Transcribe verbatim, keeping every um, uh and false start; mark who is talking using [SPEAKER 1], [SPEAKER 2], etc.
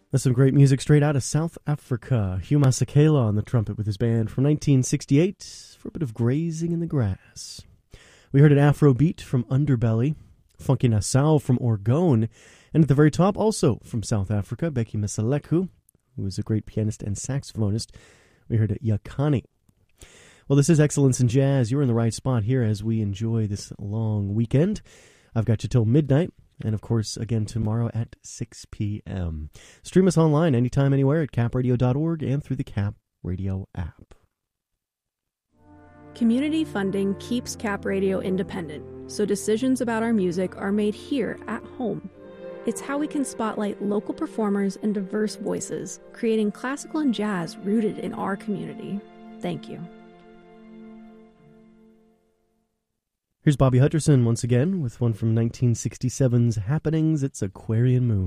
[SPEAKER 1] That's some great music straight out of South Africa. Hugh Masekela on the trumpet with his band from nineteen sixty-eight for a bit of Grazing in the Grass. We heard an Afro beat from Underbelly, Funky Nassau from Orgone, and at the very top, also from South Africa, Becky Mseleku, who is a great pianist and saxophonist. We heard Yakani. Well, this is Excellence in Jazz. You're in the right spot here as we enjoy this long weekend. I've got you till midnight. And, of course, again tomorrow at six p.m. Stream us online anytime, anywhere at cap radio dot org and through the Cap Radio app.
[SPEAKER 2] Community funding keeps Cap Radio independent, so decisions about our music are made here at home. It's how we can spotlight local performers and diverse voices, creating classical and jazz rooted in our community. Thank you.
[SPEAKER 1] Here's Bobby Hutcherson once again with one from nineteen sixty-seven's Happenings. It's Aquarian Moon.